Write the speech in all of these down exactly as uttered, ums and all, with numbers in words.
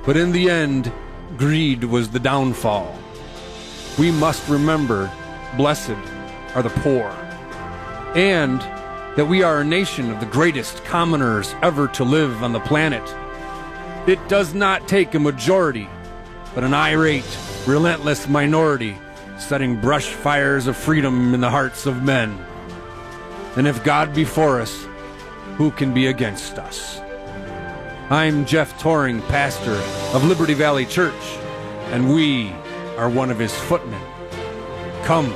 But in the end, greed was the downfall. We must remember, blessed are the poor, and that we are a nation of the greatest commoners ever to live on the planet. It does not take a majority, but an irate, relentless minority setting brush fires of freedom in the hearts of men. And if God be for us, who can be against us? I'm Jeff Toring, pastor of Liberty Valley Church, and we are one of his footmen. Come,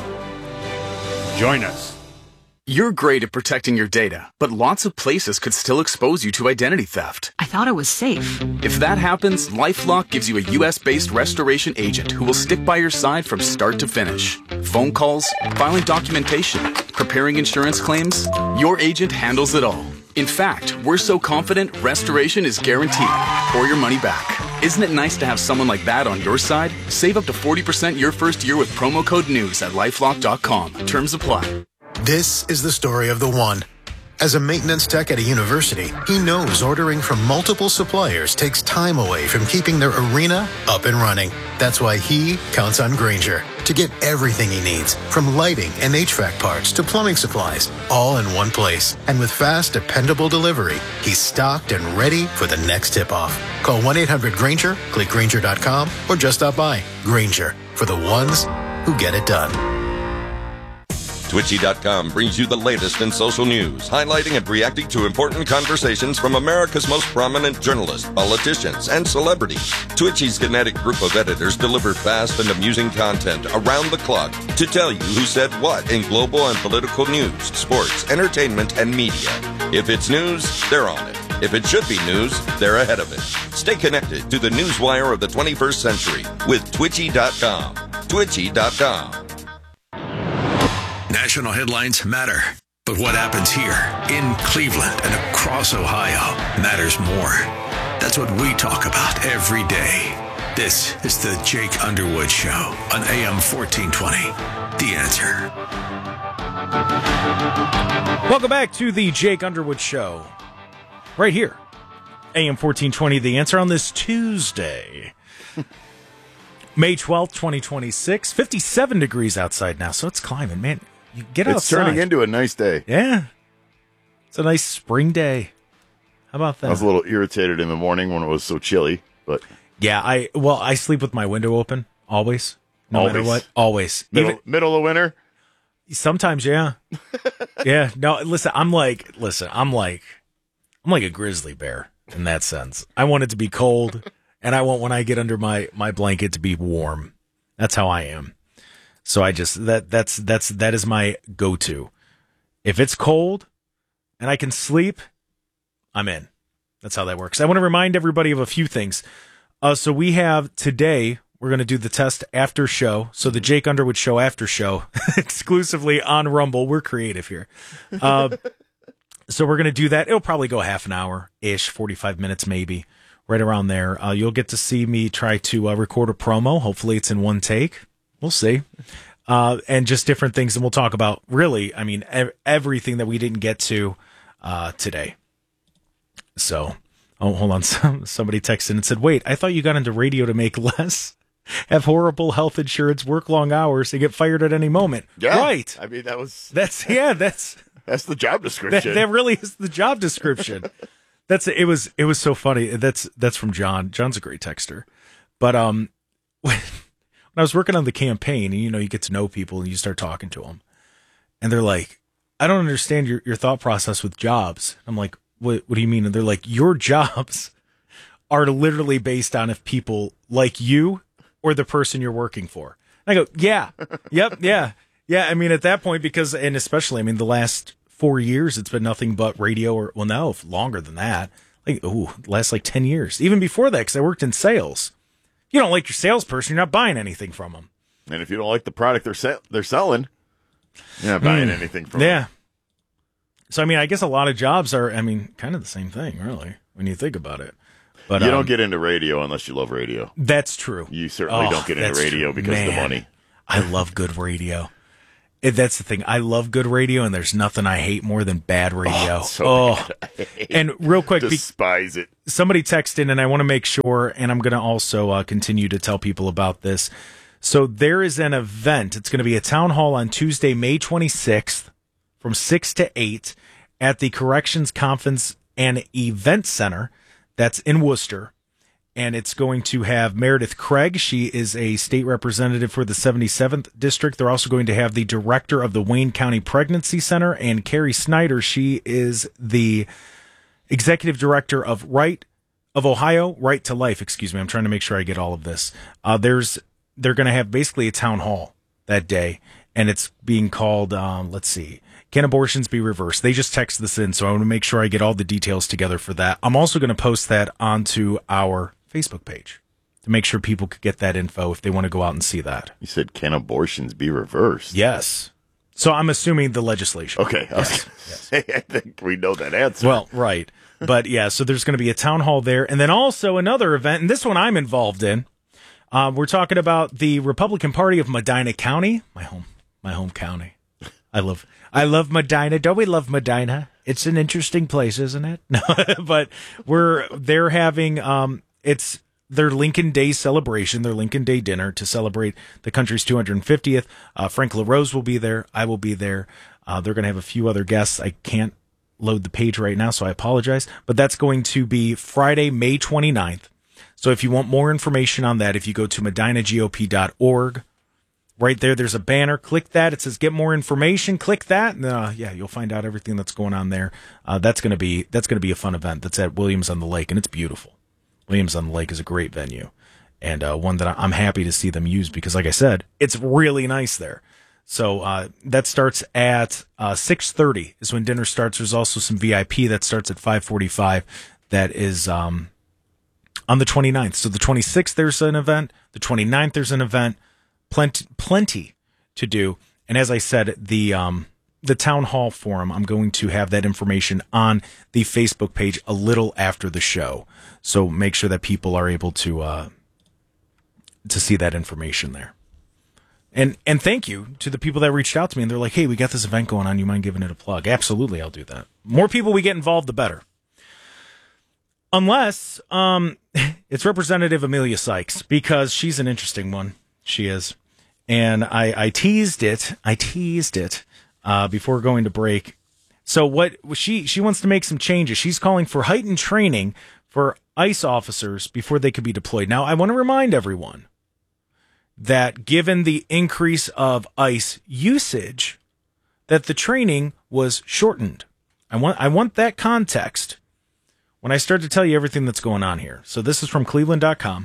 join us. You're great at protecting your data, but lots of places could still expose you to identity theft. I thought it was safe. If that happens, LifeLock gives you a U S based restoration agent who will stick by your side from start to finish. Phone calls, filing documentation, preparing insurance claims, your agent handles it all. In fact, we're so confident restoration is guaranteed or your money back. Isn't it nice to have someone like that on your side? Save up to forty percent your first year with promo code NEWS at lifelock dot com. Terms apply. This is the story of the one. As a maintenance tech at a university, he knows ordering from multiple suppliers takes time away from keeping their arena up and running. That's why he counts on Grainger to get everything he needs, from lighting and H V A C parts to plumbing supplies, all in one place. And with fast, dependable delivery, he's stocked and ready for the next tip-off. Call one eight hundred Grainger, click Grainger dot com, or just stop by. Grainger, for the ones who get it done. Twitchy dot com brings you the latest in social news, highlighting and reacting to important conversations from America's most prominent journalists, politicians, and celebrities. Twitchy's kinetic group of editors deliver fast and amusing content around the clock to tell you who said what in global and political news, sports, entertainment, and media. If it's news, they're on it. If it should be news, they're ahead of it. Stay connected to the newswire of the twenty-first century with Twitchy dot com. Twitchy dot com. National headlines matter, but what happens here in Cleveland and across Ohio matters more. That's what we talk about every day. This is the Jake Underwood Show on A M fourteen twenty. The Answer. Welcome back to the Jake Underwood Show. Right here, A M fourteen twenty. The Answer on this Tuesday. May twelfth, twenty twenty-six. fifty-seven degrees outside now, so it's climbing, man. You get outside. It's turning into a nice day. Yeah. It's a nice spring day. How about that? I was a little irritated in the morning when it was so chilly, but yeah, I well, I sleep with my window open always. No always. matter what. Always. Middle, Even, middle of winter? Sometimes, yeah. yeah. No, listen, I'm like listen, I'm like I'm like a grizzly bear in that sense. I want it to be cold, and I want when I get under my, my blanket to be warm. That's how I am. So I just that that's that's that is my go-to. If it's cold and I can sleep, I'm in. That's how that works. I want to remind everybody of a few things. Uh, so we have today, we're going to do the test after show. So the Jake Underwood Show after show, exclusively on Rumble. We're creative here. Uh, so we're going to do that. It'll probably go half an hour-ish, forty-five minutes maybe, right around there. Uh, you'll get to see me try to uh, record a promo. Hopefully it's in one take. We'll see. Uh, and just different things. And we'll talk about, really, I mean, ev- everything that we didn't get to uh, today. So, oh, hold on. Somebody texted and said, wait, I thought you got into radio to make less, have horrible health insurance, work long hours, and get fired at any moment. Yeah. Right. I mean, that was... That's, yeah, that's... That's the job description. That, that really is the job description. That's, it was, it was so funny. That's, that's from John. John's a great texter. But, um, when, when I was working on the campaign, and you know, you get to know people and you start talking to them, and they're like, I don't understand your, your thought process with jobs. I'm like, what, what do you mean? And they're like, your jobs are literally based on if people like you or the person you're working for. And I go, yeah, yep, yeah, yeah. I mean, at that point, because, and especially, I mean, the last four years, it's been nothing but radio, or, well, no, longer than that. Like, ooh, last like ten years. Even before that, because I worked in sales. You don't like your salesperson, you're not buying anything from them. And if you don't like the product they're se- they're selling, you're not buying mm. anything from yeah. them. So, I mean, I guess a lot of jobs are, I mean, kind of the same thing, really, when you think about it. But you um, don't get into radio unless you love radio. That's true. You certainly oh, don't get into radio true. because Man, of the money. I love good radio. It, that's the thing. I love good radio, and there's nothing I hate more than bad radio. Oh, so oh. bad. And real quick, be- despise it. somebody texted in, and I want to make sure, and I'm going to also uh, continue to tell people about this. So there is an event. It's going to be a town hall on Tuesday, May twenty-sixth, from six to eight at the Corrections Conference and Event Center. That's in Worcester. And it's going to have Meredith Craig. She is a state representative for the seventy-seventh District. They're also going to have the director of the Wayne County Pregnancy Center, and Carrie Snyder. She is the executive director of Right of Ohio, Right to Life. Excuse me. I'm trying to make sure I get all of this. Uh, there's they're going to have basically a town hall that day, and it's being called, um, let's see, Can Abortions Be Reversed? They just text this in, so I want to make sure I get all the details together for that. I'm also going to post that onto our Facebook page to make sure people could get that info if they want to go out and see that. You said, can abortions be reversed? Yes. So I'm assuming the legislation. Okay. I, was Yes. gonna say, I think we know that answer. Well, right. But yeah, so there's going to be a town hall there. And then also another event, and this one I'm involved in. Uh, we're talking about the Republican Party of Medina County, my home, my home county. I love, I love Medina. Don't we love Medina? It's an interesting place, isn't it? No, but we're, they're having, um, it's their Lincoln Day celebration, their Lincoln Day dinner to celebrate the country's two hundred fiftieth. Uh, Frank LaRose will be there. I will be there. Uh, they're going to have a few other guests. I can't load the page right now, so I apologize. But that's going to be Friday, May twenty-ninth. So if you want more information on that, if you go to medina g o p dot org, right there, there's a banner. Click that. It says get more information. Click that. And uh, yeah, you'll find out everything that's going on there. Uh, that's going to be that's going to be a fun event. That's at Williams on the Lake, and it's beautiful. Williams on the Lake is a great venue, and uh, one that I'm happy to see them use because, like I said, it's really nice there. So uh, that starts at uh, six thirty is when dinner starts. There's also some V I P that starts at five forty-five. That is um, on the twenty-ninth. So the twenty-sixth, there's an event. The twenty-ninth, there's an event. Plenty, plenty to do. And as I said, the um, the town hall forum, I'm going to have that information on the Facebook page a little after the show. So make sure that people are able to uh, to see that information there. And and thank you to the people that reached out to me and they're like, hey, we got this event going on. You mind giving it a plug? Absolutely, I'll do that. More people we get involved, the better. Unless um, it's Representative Amelia Sykes, because she's an interesting one. She is. And I, I teased it. I teased it uh, before going to break. So what she she wants to make some changes. She's calling for heightened training for ICE officers before they could be deployed. Now, I want to remind everyone that given the increase of ICE usage, that the training was shortened. I want I want that context when I start to tell you everything that's going on here. So this is from Cleveland dot com.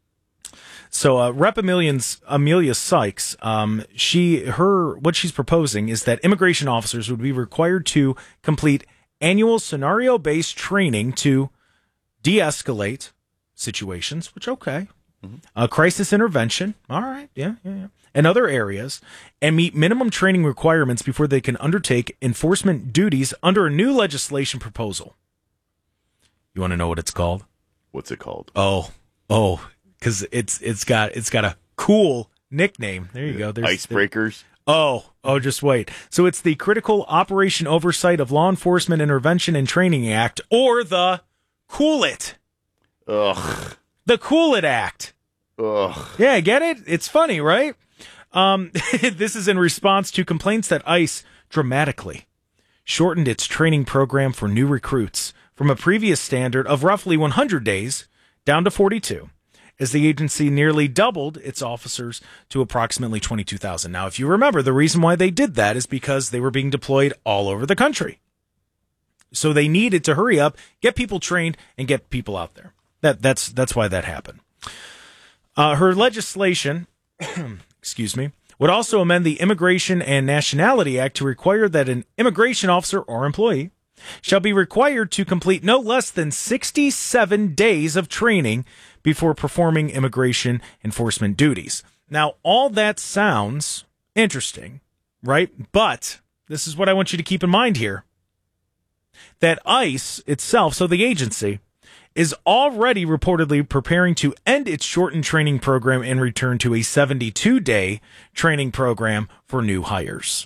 So uh, Rep Amelia's, Amelia Sykes, um, she her what she's proposing is that immigration officers would be required to complete annual scenario-based training to de-escalate situations, which okay, mm-hmm. uh, crisis intervention, all right, yeah, yeah, yeah, and other areas, and meet minimum training requirements before they can undertake enforcement duties under a new legislation proposal. You want to know what it's called? What's it called? Oh, oh. Because it's it's got it's got a cool nickname. There you go. There's, Icebreakers. There. Oh, oh, just wait. So it's the Critical Operation Oversight of Law Enforcement Intervention and Training Act, or the Cool It. Ugh. The Cool It Act. Ugh. Yeah, get it? It's funny, right? Um, this is in response to complaints that ICE dramatically shortened its training program for new recruits from a previous standard of roughly one hundred days down to forty-two. As the agency nearly doubled its officers to approximately twenty-two thousand. Now, if you remember, the reason why they did that is because they were being deployed all over the country. So they needed to hurry up, get people trained, and get people out there. That that's that's why that happened. Uh, her legislation, excuse me, would also amend the Immigration and Nationality Act to require that an immigration officer or employee shall be required to complete no less than sixty-seven days of training before performing immigration enforcement duties. Now, all that sounds interesting, right? But this is what I want you to keep in mind here. That ICE itself, so the agency, is already reportedly preparing to end its shortened training program and return to a seventy-two day training program for new hires.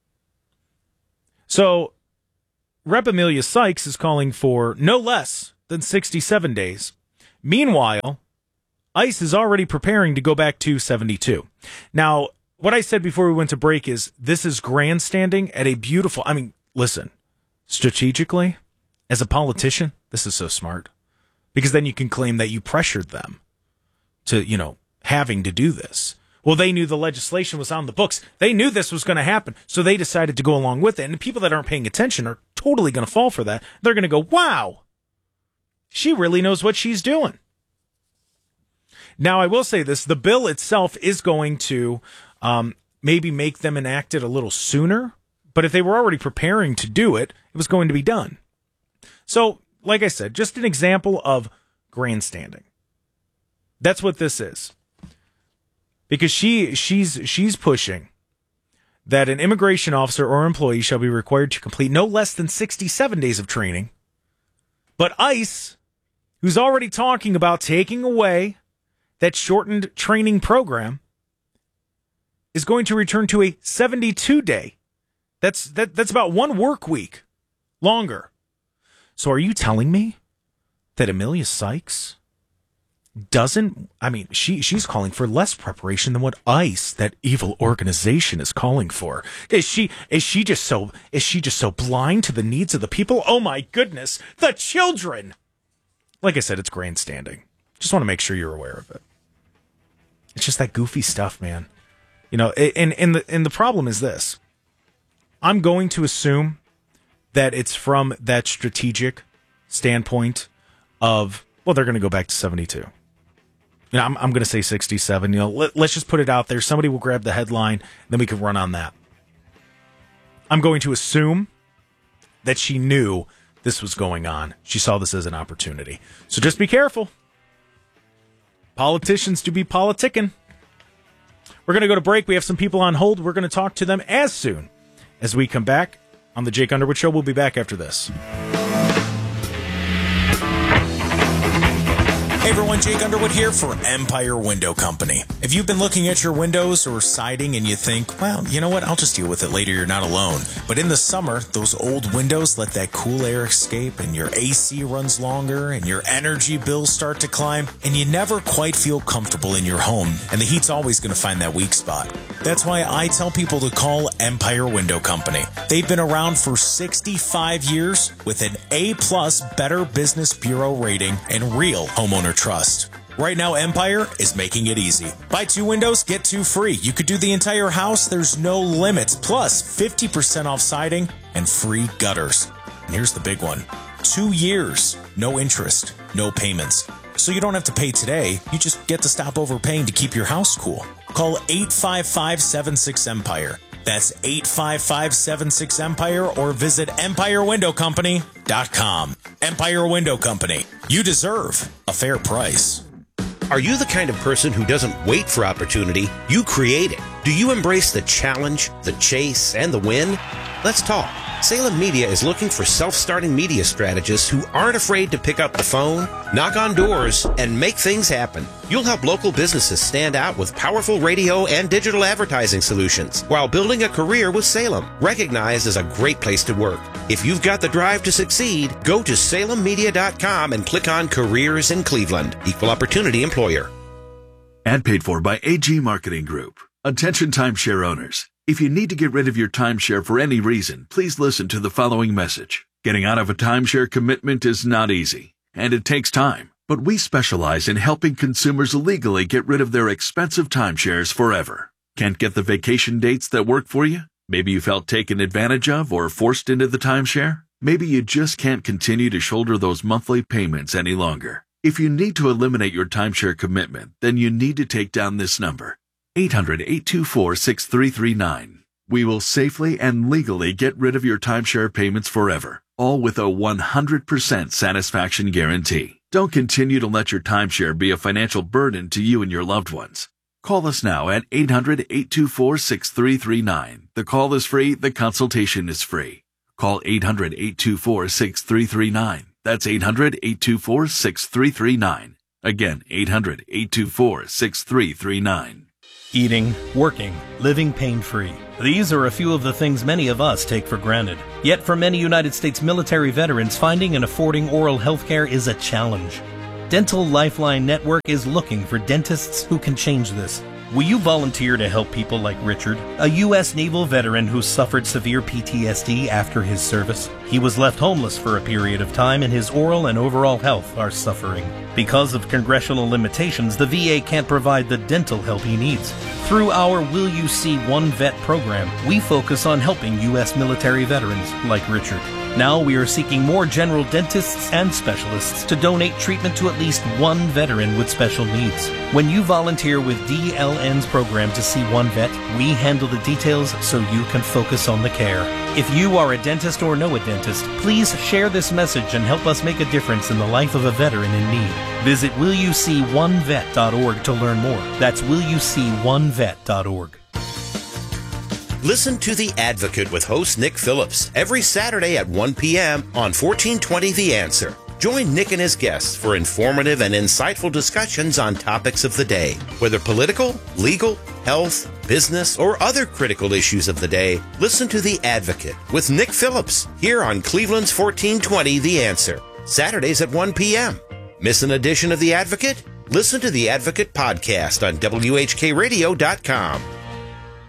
So, Rep Amelia Sykes is calling for no less than sixty-seven days. Meanwhile, ICE is already preparing to go back to seventy-two. Now, what I said before we went to break is this is grandstanding at a beautiful, I mean, listen, strategically, as a politician, this is so smart. Because then you can claim that you pressured them to, you know, having to do this. Well, they knew the legislation was on the books. They knew this was going to happen, so they decided to go along with it. And the people that aren't paying attention are totally going to fall for that. They're going to go, wow, she really knows what she's doing. Now, I will say this. The bill itself is going to um, maybe make them enact it a little sooner. But if they were already preparing to do it, it was going to be done. So, like I said, just an example of grandstanding. That's what this is. Because she she's she's pushing that an immigration officer or employee shall be required to complete no less than sixty-seven days of training. But ICE, who's already talking about taking away that shortened training program, is going to return to a seventy-two day. That's that that's about one work week longer. So are you telling me that Amelia Sykes doesn't, I mean, she she's calling for less preparation than what ICE, that evil organization, is calling for? Is she is she just so is she just so blind to the needs of the people? Oh my goodness, the children. Like I said, it's grandstanding. Just want to make sure you're aware of it. It's just that goofy stuff, man. You know, and and the and the problem is this. I'm going to assume that it's from that strategic standpoint of, well, they're going to go back to seventy-two. You know, I'm, I'm going to say sixty-seven. You know, let, let's just put it out there. Somebody will grab the headline, and then we can run on that. I'm going to assume that she knew this was going on. She saw this as an opportunity. So just be careful. Politicians do be politicking. We're going to go to break. We have some people on hold. We're going to talk to them as soon as we come back on the Jake Underwood Show. We'll be back after this. Hey everyone, Jake Underwood here for Empire Window Company. If you've been looking at your windows or siding and you think, well, you know what, I'll just deal with it later, you're not alone. But in the summer, those old windows let that cool air escape and your A C runs longer and your energy bills start to climb and you never quite feel comfortable in your home, and the heat's always going to find that weak spot. That's why I tell people to call Empire Window Company. They've been around for sixty-five years with an A-plus Better Business Bureau rating and real homeowner trust. Right now, Empire is making it easy. Buy two windows, get two free. You could do the entire house, there's no limits. Plus, fifty percent off siding and free gutters. And here's the big one. Two years, no interest, no payments. So you don't have to pay today, you just get to stop overpaying to keep your house cool. Call eight five five, seven six, EMPIRE. That's eight five five, seven six, EMPIRE or visit empire window company dot com. Empire Window Company. You deserve a fair price. Are you the kind of person who doesn't wait for opportunity? You create it. Do you embrace the challenge, the chase, and the win? Let's talk. Salem Media is looking for self-starting media strategists who aren't afraid to pick up the phone, knock on doors, and make things happen. You'll help local businesses stand out with powerful radio and digital advertising solutions while building a career with Salem, recognized as a great place to work. If you've got the drive to succeed, go to salem media dot com and click on Careers in Cleveland. Equal Opportunity Employer. Ad paid for by A G Marketing Group. Attention timeshare owners. If you need to get rid of your timeshare for any reason, please listen to the following message. Getting out of a timeshare commitment is not easy, and it takes time. But we specialize in helping consumers legally get rid of their expensive timeshares forever. Can't get the vacation dates that work for you? Maybe you felt taken advantage of or forced into the timeshare? Maybe you just can't continue to shoulder those monthly payments any longer. If you need to eliminate your timeshare commitment, then you need to take down this number. eight hundred, eight two four, six three three nine. We will safely and legally get rid of your timeshare payments forever, all with a one hundred percent satisfaction guarantee. Don't continue to let your timeshare be a financial burden to you and your loved ones. Call us now at eight hundred, eight two four, six three three nine. The call is free, the consultation is free. Call eight hundred, eight two four, six three three nine. That's eight hundred, eight two four, six three three nine. Again, eight hundred, eight two four, six three three nine. Eating, working, living pain-free. These are a few of the things many of us take for granted. Yet for many United States military veterans, finding and affording oral health care is a challenge. Dental Lifeline Network is looking for dentists who can change this. Will you volunteer to help people like Richard, a U S Naval veteran who suffered severe P T S D after his service? He was left homeless for a period of time and his oral and overall health are suffering. Because of congressional limitations, the V A can't provide the dental help he needs. Through our Will You See One Vet program, we focus on helping U S military veterans like Richard. Now we are seeking more general dentists and specialists to donate treatment to at least one veteran with special needs. When you volunteer with D L N's program to see one vet, we handle the details so you can focus on the care. If you are a dentist or know a dentist, please share this message and help us make a difference in the life of a veteran in need. Visit will you see one vet dot org to learn more. That's will you see one vet dot org. Listen to The Advocate with host Nick Phillips every Saturday at one p.m. on fourteen twenty The Answer. Join Nick and his guests for informative and insightful discussions on topics of the day. Whether political, legal, health, business, or other critical issues of the day, listen to The Advocate with Nick Phillips here on Cleveland's fourteen twenty The Answer. Saturdays at one p.m. Miss an edition of The Advocate? Listen to The Advocate podcast on W H K radio dot com.